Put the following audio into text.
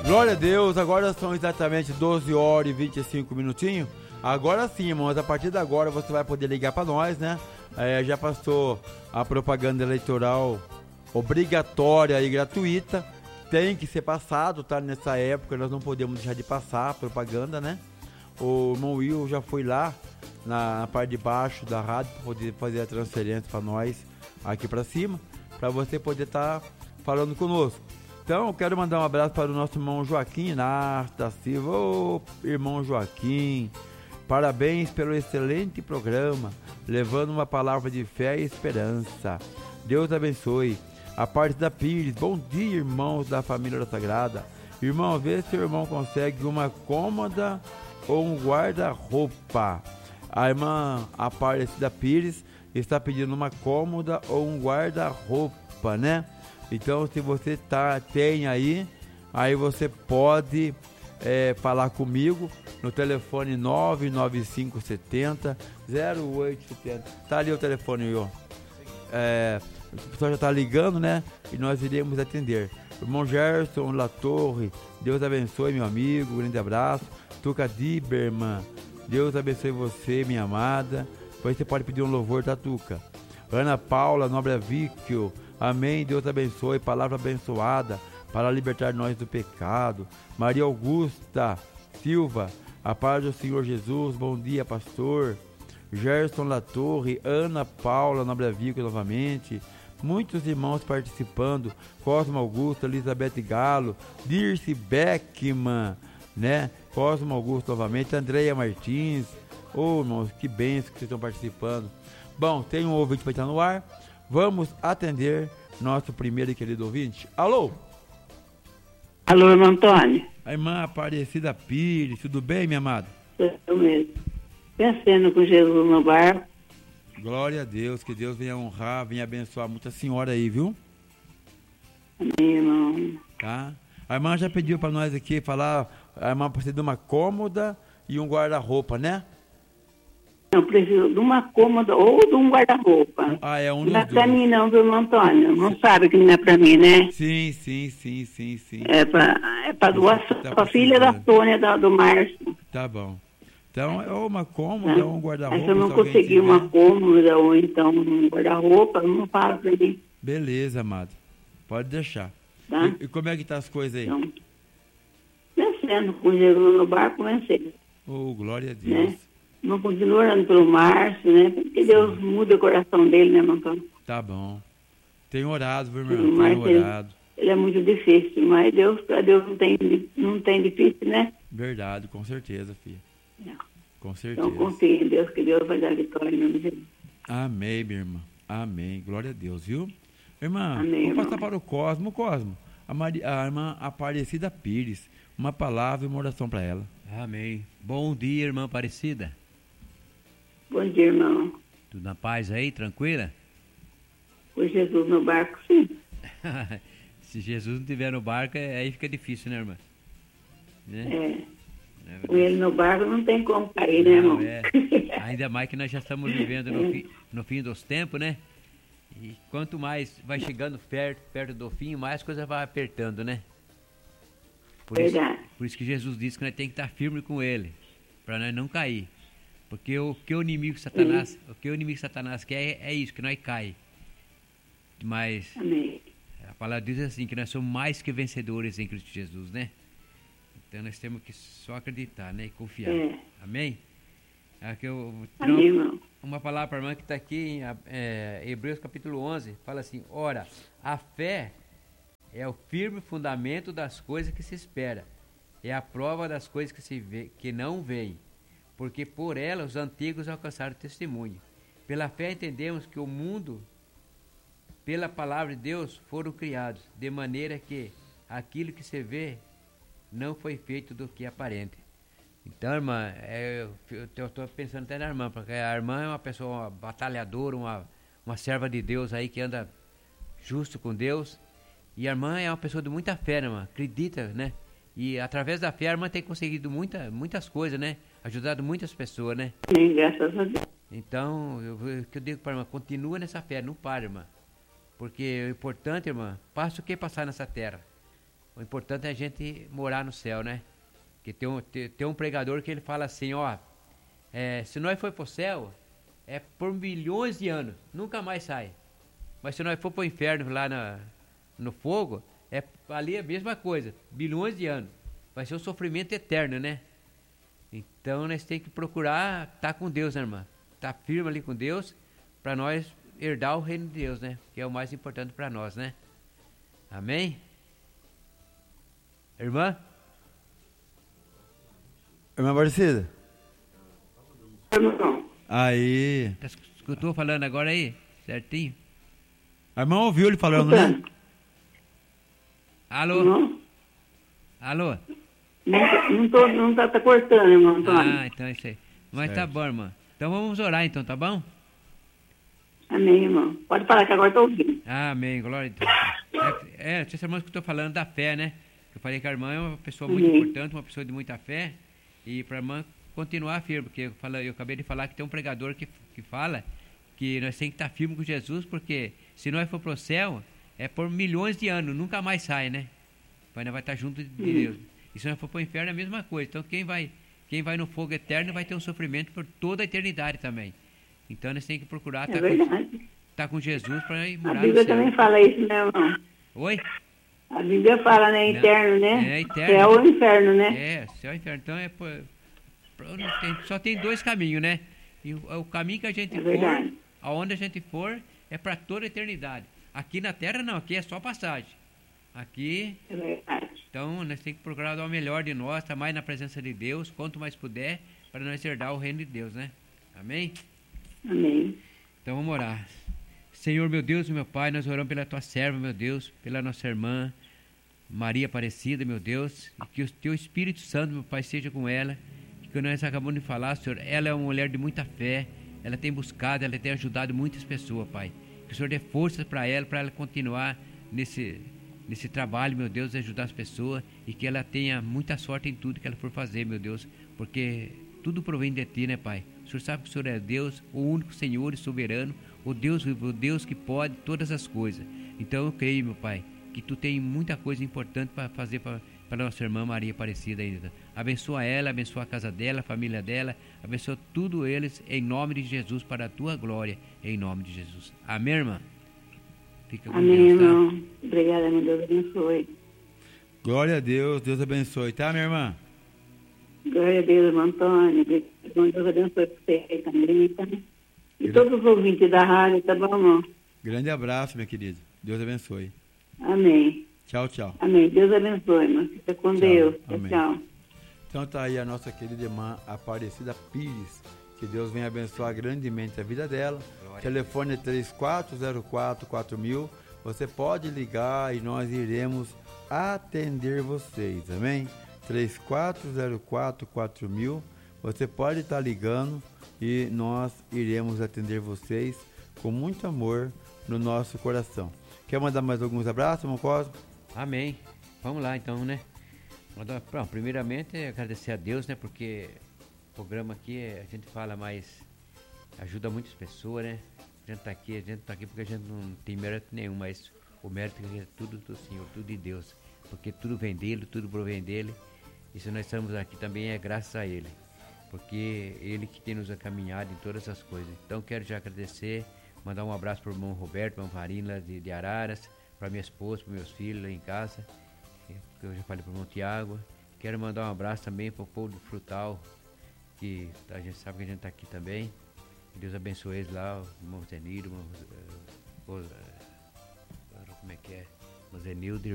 Glória a Deus, agora são exatamente 12 horas e 25 minutinhos. Agora sim, irmãos, a partir de agora você vai poder ligar para nós, né? Já passou a propaganda eleitoral obrigatória e gratuita. Tem que ser passado, tá? Nessa época nós não podemos deixar de passar a propaganda, né? O irmão Will já foi lá na parte de baixo da rádio para poder fazer a transferência para nós aqui para cima, para você poder estar falando conosco. Então, eu quero mandar um abraço para o nosso irmão Joaquim Inácio da Silva. Ô, irmão Joaquim, parabéns pelo excelente programa, levando uma palavra de fé e esperança. Deus abençoe. A parte da Pires, bom dia, irmãos da família da Sagrada. Irmão, vê se o irmão consegue uma cômoda ou um guarda-roupa. A irmã Aparecida Pires está pedindo uma cômoda ou um guarda-roupa, né? Então, se você tem aí você pode falar comigo no telefone 99570 0870. Tá ali o telefone, ó. O pessoal já tá ligando, né? E nós iremos atender. Irmão Gerson Latorre, Deus abençoe, meu amigo, grande abraço. Tuca Diberman, Deus abençoe você, minha amada. Depois você pode pedir um louvor da Tuca. Ana Paula Nobre Víquio, amém, Deus abençoe, palavra abençoada para libertar nós do pecado. Maria Augusta Silva, a paz do Senhor Jesus, bom dia, pastor. Gerson Latorre, Ana Paula Nobre Víquio novamente. Muitos irmãos participando, Cosmo Augusto, Elizabeth Galo, Dirce Beckman, né? Cosmo Augusto novamente, Andréia Martins. Irmãos, que bênção que vocês estão participando. Bom, tem um ouvinte para estar no ar. Vamos atender nosso primeiro e querido ouvinte. Alô? Alô, irmão Antônio. A irmã Aparecida Pires, tudo bem, minha amada? Eu mesmo. Pensando com Jesus no barco. Glória a Deus, que Deus venha honrar, venha abençoar muita senhora aí, viu? Amém, irmão. Tá? A irmã já pediu para nós aqui falar, a irmã precisa de uma cômoda e um guarda-roupa, né? Eu preciso de uma cômoda ou de um guarda-roupa. Um não é pra mim não, viu, irmão Antônio? Não sabe que não é pra mim, né? Sim. É pra doação, pra filha da Sônia, do Márcio. Tá bom. Então, ou uma cômoda ou um guarda-roupa. Se eu não conseguir uma cômoda ou então um guarda-roupa, eu não falo pra ele. Beleza, amado. Pode deixar. Tá? E como é que tá as coisas aí? Então, vencendo com Jesus no barco, vencendo. Glória a Deus. Né? Não continua orando pelo Márcio, né? Porque Deus muda o coração dele, né, irmão Antônio? Tá bom. Tenho orado, viu, irmão? Tenho orado. Ele é muito difícil, mas pra Deus não tem difícil, né? Verdade, com certeza, filha. Não. Com certeza. Então confie em Deus, que Deus vai dar vitória em nome de Jesus. Amém, minha irmã. Amém. Glória a Deus, viu? Irmã, amém, vamos passar para o Cosmo. A irmã Aparecida Pires. Uma palavra e uma oração para ela. Amém. Bom dia, irmã Aparecida. Bom dia, irmão. Tudo na paz aí, tranquila? Com Jesus no barco, sim. Se Jesus não estiver no barco, aí fica difícil, né, irmã? Né? Com ele no barco não tem como cair, né, irmão? Ainda mais que nós já estamos vivendo no fim dos tempos, né? E quanto mais vai chegando perto do fim, mais coisa vai apertando, né? Verdade. Por isso que Jesus disse que nós temos que estar firme com ele, para nós não cair. Porque o que o inimigo Satanás quer é isso, que nós caímos. Mas amém. A palavra diz assim, que nós somos mais que vencedores em Cristo Jesus, né? Então nós temos que só acreditar, né? E confiar. Amém? Aqui amém, irmão. Uma palavra para a irmã que está aqui em Hebreus capítulo 11, fala assim: ora, a fé é o firme fundamento das coisas que se espera, é a prova das coisas que não veem, porque por ela os antigos alcançaram testemunho. Pela fé entendemos que o mundo, pela palavra de Deus, foram criados, de maneira que aquilo que se vê não foi feito do que aparente. Então, irmã, eu estou pensando até na irmã, porque a irmã é uma pessoa batalhadora, uma serva de Deus aí que anda justo com Deus. E a irmã é uma pessoa de muita fé, né, irmã? Acredita, né? E através da fé a irmã tem conseguido muitas coisas, né? Ajudado muitas pessoas, né? Sim, graças a Deus. Então, eu digo para a irmã, continua nessa fé, não para, irmã. Porque o importante, irmã, passa o que passar nessa terra. O importante é a gente morar no céu, né? Que tem um pregador que ele fala assim, ó, se nós for pro céu, é por milhões de anos, nunca mais sai. Mas se nós for pro inferno lá no fogo, ali é a mesma coisa, bilhões de anos. Vai ser um sofrimento eterno, né? Então nós temos que procurar estar com Deus, né, irmã? Estar firme ali com Deus, para nós herdar o reino de Deus, né? Que é o mais importante para nós, né? Amém? Irmã? Irmã Aparecida? Aí. Tá escutou falando agora aí? Certinho? A irmã ouviu ele falando, né? Alô? Não, Alô? não tá cortando, irmão Antônio. Ah, então é isso aí. Mas Certo. tá bom, irmã. Então vamos orar então, tá bom? Amém, irmão. Pode falar que agora estou ouvindo. Amém, glória a Deus. Essa irmã que eu estou falando da fé, né? Eu falei que a irmã é uma pessoa muito importante, uma pessoa de muita fé. E para a irmã continuar firme, porque eu acabei de falar que tem um pregador que fala que nós temos que estar firmes com Jesus, porque se nós for pro céu, é por milhões de anos, nunca mais sai, né? Nós vai estar junto de Deus. E se nós for pro inferno é a mesma coisa. Então quem vai no fogo eterno vai ter um sofrimento por toda a eternidade também. Então nós temos que procurar estar com Jesus para ir morar A Bíblia no céu. também fala isso, né, irmão? Oi? A Bíblia fala, né, eterno, né? É eterno. Céu ou inferno, né? É, céu e inferno. Então só tem dois caminhos, né? E o caminho que a gente for, aonde a gente for, é para toda a eternidade. Aqui na terra não, aqui é só passagem. Aqui, É verdade. então nós temos que procurar dar o melhor de nós, estar mais na presença de Deus, quanto mais puder, para nós herdar o reino de Deus, né? Amém? Amém. Então vamos orar. Senhor, meu Deus e meu Pai, nós oramos pela tua serva, meu Deus, pela nossa irmã Maria Aparecida, meu Deus, e que o teu Espírito Santo, meu Pai, seja com ela, que nós acabamos de falar, Senhor, ela é uma mulher de muita fé, ela tem buscado, ela tem ajudado muitas pessoas, Pai. Que o Senhor dê forças para ela continuar nesse trabalho, meu Deus, de ajudar as pessoas, e que ela tenha muita sorte em tudo que ela for fazer, meu Deus, porque tudo provém de Ti, né, Pai? O Senhor sabe que o Senhor é Deus, o único Senhor e soberano, o Deus vivo, o Deus que pode todas as coisas. Então eu creio, meu Pai, que Tu tem muita coisa importante para fazer para nossa irmã Maria Aparecida ainda. Abençoa ela, abençoa a casa dela, a família dela, abençoa tudo eles, em nome de Jesus, para a Tua glória, em nome de Jesus. Amém, irmã? Fica com Amém, Deus, tá? irmão. Obrigada, meu Deus abençoe. Glória a Deus, Deus abençoe, tá, minha irmã? Glória a Deus, irmão Antônio. Obrigado, Deus abençoe você também, tá? E todos os ouvintes da rádio, tá bom, irmão? Grande abraço, minha querida. Deus abençoe. Amém. Tchau, tchau. Amém. Deus abençoe, irmão. Fica com Deus. Amém. Tchau. Então tá aí a nossa querida irmã Aparecida Pires. Que Deus venha abençoar grandemente a vida dela. O telefone é 3404-4000. Você pode ligar e nós iremos atender vocês, amém? 3404-4000. Você pode estar ligando e nós iremos atender vocês com muito amor no nosso coração. Quer mandar mais alguns abraços, irmão Cosmo? Amém. Vamos lá então, né? Primeiramente agradecer a Deus, né? Porque o programa aqui a gente fala mais, ajuda muitas pessoas, né? A gente tá aqui porque a gente não tem mérito nenhum, mas o mérito é tudo do Senhor, tudo de Deus. Porque tudo vem dele, tudo provém dele. E se nós estamos aqui também é graças a ele. Porque ele que tem nos encaminhado em todas as coisas. Então quero já agradecer, mandar um abraço para o irmão Roberto, irmão Farina de Araras, para minha esposa, para meus filhos lá em casa, que eu já falei para o irmão Tiago. Quero mandar um abraço também para o povo do Frutal, que a gente sabe que a gente está aqui também. Que Deus abençoe eles lá, o irmão Zenildo, como é que é? O Zenildo.